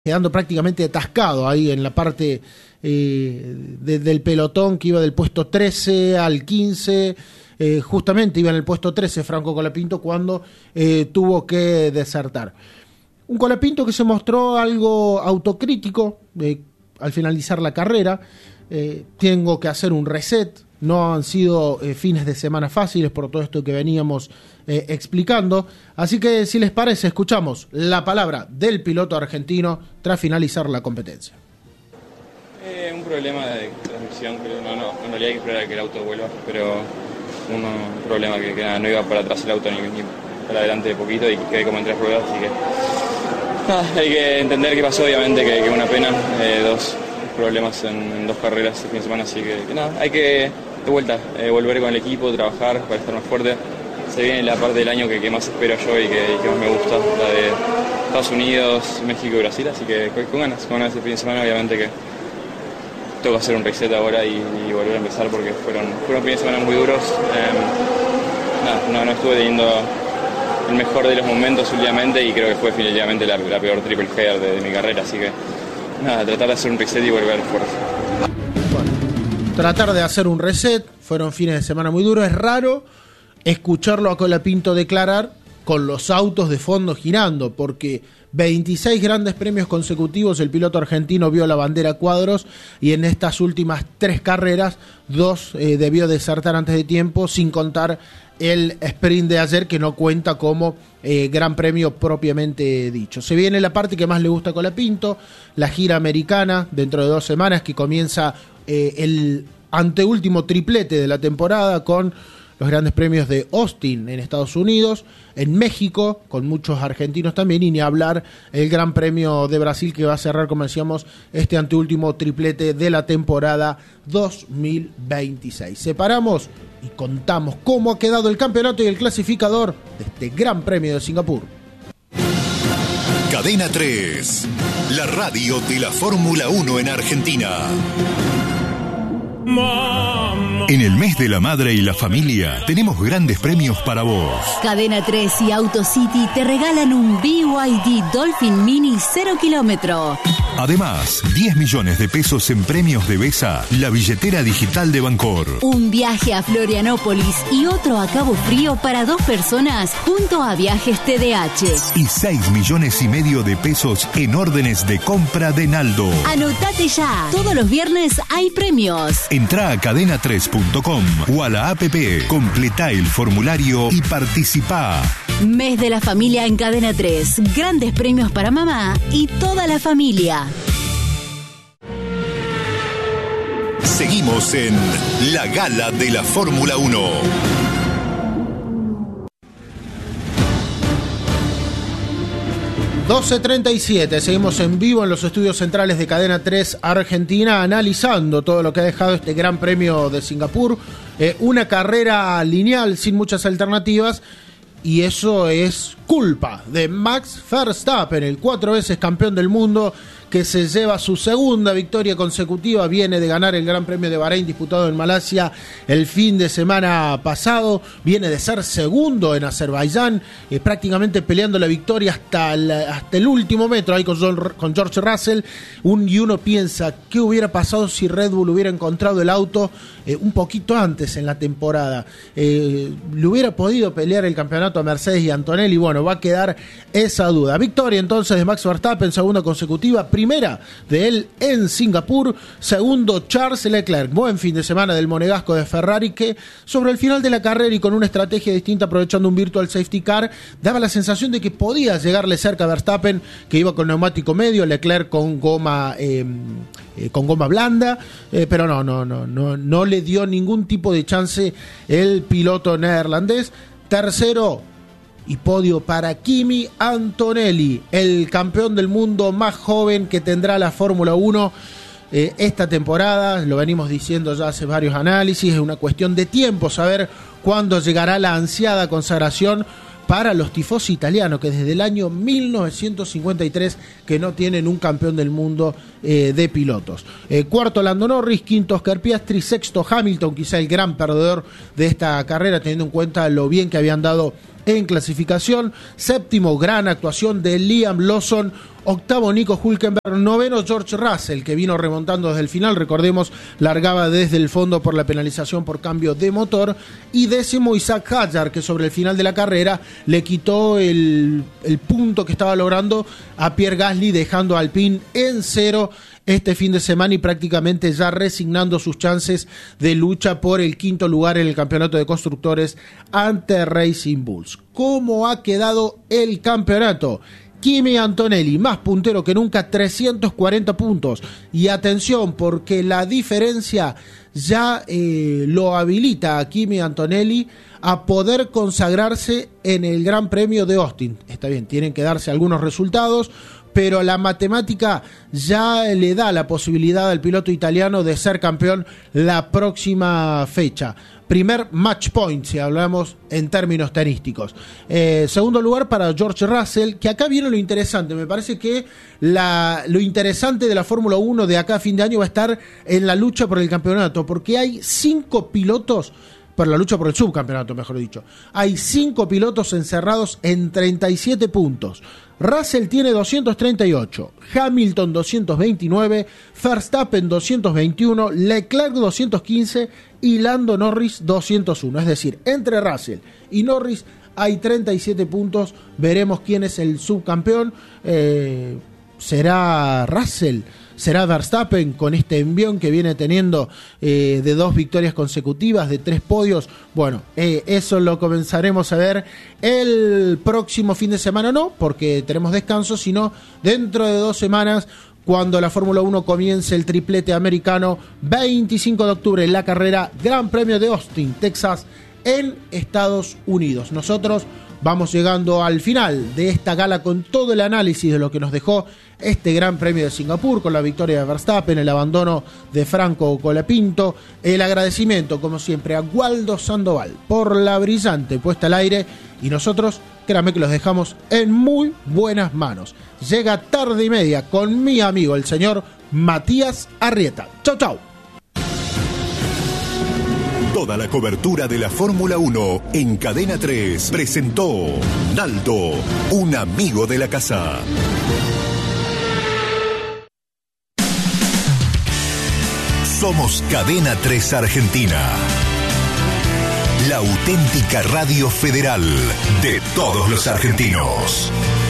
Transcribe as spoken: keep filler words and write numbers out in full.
quedando prácticamente atascado ahí en la parte eh, de, del pelotón que iba del puesto trece al quince, eh, justamente iba en el puesto trece Franco Colapinto cuando eh, tuvo que desertar. Un Colapinto que se mostró algo autocrítico eh, al finalizar la carrera. Eh, tengo que hacer un reset, no han sido eh, fines de semana fáciles por todo esto que veníamos eh, explicando, así que si les parece escuchamos la palabra del piloto argentino tras finalizar la competencia. Eh, un problema de transmisión, pero no, no, en realidad hay que esperar a que el auto vuelva, pero uno, un problema que, que nada, no iba para atrás el auto ni, ni para adelante de poquito y quedé como en tres ruedas, así que nada, hay que entender qué pasó, obviamente que, que una pena, eh, dos problemas en, en dos carreras este fin de semana, así que, que nada, hay que de vuelta, eh, volver con el equipo, trabajar para estar más fuerte. Se viene la parte del año que, que más espero yo y que, que más me gusta, la de Estados Unidos, México y Brasil, así que con ganas, con ganas este fin de semana, obviamente que tengo que hacer un reset ahora y, y volver a empezar porque fueron, fueron fines de semana muy duros. Eh, nada, no, no estuve teniendo el mejor de los momentos últimamente y creo que fue definitivamente la, la peor triple header de, de mi carrera, así que nada, tratar de hacer un reset y volver fuerte. Bueno, tratar de hacer un reset, fueron fines de semana muy duros, es raro escucharlo a Colapinto declarar con los autos de fondo girando, porque veintiséis grandes premios consecutivos el piloto argentino vio la bandera cuadros y en estas últimas tres carreras, dos eh, debió desertar antes de tiempo, sin contar el sprint de ayer que no cuenta como eh, gran premio propiamente dicho. Se viene la parte que más le gusta a Colapinto, la gira americana dentro de dos semanas que comienza eh, el anteúltimo triplete de la temporada con los grandes premios de Austin en Estados Unidos, en México, con muchos argentinos también, y ni hablar el Gran Premio de Brasil que va a cerrar, como decíamos, este anteúltimo triplete de la temporada dos mil veintiséis. Separamos y contamos cómo ha quedado el campeonato y el clasificador de este Gran Premio de Singapur. Cadena tres, la radio de la Fórmula uno en Argentina. En el mes de la madre y la familia tenemos grandes premios para vos. Cadena tres y AutoCity te regalan un B Y D Dolphin Mini cero kilómetro. Además, diez millones de pesos en premios de Besa, la billetera digital de Bancor. Un viaje a Florianópolis y otro a Cabo Frío para dos personas junto a Viajes T D H. Y seis millones y medio de pesos en órdenes de compra de Naldo. Anotate ya. Todos los viernes hay premios. Entrá a cadena tres punto com o a la app, completá el formulario y participá. Mes de la familia en Cadena tres. Grandes premios para mamá y toda la familia. Seguimos en la Gala de la Fórmula uno. doce treinta y siete, seguimos en vivo en los estudios centrales de Cadena tres Argentina, analizando todo lo que ha dejado este Gran Premio de Singapur, eh, una carrera lineal sin muchas alternativas, y eso es culpa de Max Verstappen, el cuatro veces campeón del mundo, que se lleva su segunda victoria consecutiva, viene de ganar el Gran Premio de Bahrein disputado en Malasia el fin de semana pasado, viene de ser segundo en Azerbaiyán, eh, prácticamente peleando la victoria hasta el, hasta el último metro ahí con, John, con George Russell, un, y uno piensa, ¿qué hubiera pasado si Red Bull hubiera encontrado el auto eh, un poquito antes en la temporada? Eh, ¿Le hubiera podido pelear el campeonato a Mercedes y Antonelli? Bueno, va a quedar esa duda. Victoria entonces de Max Verstappen, segunda consecutiva, primera de él en Singapur, segundo Charles Leclerc. Buen fin de semana del monegasco de Ferrari, que sobre el final de la carrera y con una estrategia distinta, aprovechando un virtual safety car, daba la sensación de que podía llegarle cerca a Verstappen, que iba con neumático medio, Leclerc con goma eh, eh, con goma blanda, eh, pero no, no, no, no, no le dio ningún tipo de chance el piloto neerlandés. Tercero y podio para Kimi Antonelli, el campeón del mundo más joven que tendrá la Fórmula uno eh, esta temporada. Lo venimos diciendo ya hace varios análisis, es una cuestión de tiempo saber cuándo llegará la ansiada consagración para los tifosi italianos, que desde el año mil novecientos cincuenta y tres que no tienen un campeón del mundo eh, de pilotos. Eh, cuarto Lando Norris, quinto Oscar Piastri, sexto Hamilton, quizá el gran perdedor de esta carrera, teniendo en cuenta lo bien que habían dado en clasificación. Séptimo, gran actuación de Liam Lawson. Octavo, Nico Hülkenberg. Noveno, George Russell, que vino remontando desde el final. Recordemos, largaba desde el fondo por la penalización por cambio de motor. Y décimo, Isaac Hadjar, que sobre el final de la carrera le quitó el, el punto que estaba logrando a Pierre Gasly, dejando a Alpine en cero este fin de semana y prácticamente ya resignando sus chances de lucha por el quinto lugar en el campeonato de constructores ante Racing Bulls. ¿Cómo ha quedado el campeonato? Kimi Antonelli, más puntero que nunca, trescientos cuarenta puntos. Y atención, porque la diferencia ya eh, lo habilita a Kimi Antonelli a poder consagrarse en el Gran Premio de Austin. Está bien, tienen que darse algunos resultados, pero la matemática ya le da la posibilidad al piloto italiano de ser campeón la próxima fecha. Primer match point, si hablamos en términos tenísticos. Eh, segundo lugar para George Russell, que acá viene lo interesante. Me parece que la, lo interesante de la Fórmula uno de acá a fin de año va a estar en la lucha por el campeonato, porque hay cinco pilotos, por la lucha por el subcampeonato, mejor dicho. Hay cinco pilotos encerrados en treinta y siete puntos. Russell tiene doscientos treinta y ocho, Hamilton doscientos veintinueve, Verstappen doscientos veintiuno, Leclerc doscientos quince y Lando Norris doscientos uno. Es decir, entre Russell y Norris hay treinta y siete puntos. Veremos quién es el subcampeón. Eh, ¿Será Russell? ¿Será Verstappen con este envión que viene teniendo eh, de dos victorias consecutivas, de tres podios? Bueno, eh, eso lo comenzaremos a ver el próximo fin de semana, no, porque tenemos descanso, sino dentro de dos semanas, cuando la Fórmula uno comience el triplete americano, veinticinco de octubre, en la carrera Gran Premio de Austin, Texas, en Estados Unidos. Nosotros vamos llegando al final de esta gala con todo el análisis de lo que nos dejó este Gran Premio de Singapur, con la victoria de Verstappen, el abandono de Franco Colapinto, el agradecimiento, como siempre, a Waldo Sandoval por la brillante puesta al aire, y nosotros, créanme que los dejamos en muy buenas manos. Llega Tarde y Media con mi amigo, el señor Matías Arrieta. Chau, chau. Toda la cobertura de la Fórmula uno en Cadena tres presentó Naldo, un amigo de la casa. Somos Cadena tres Argentina, la auténtica radio federal de todos los argentinos.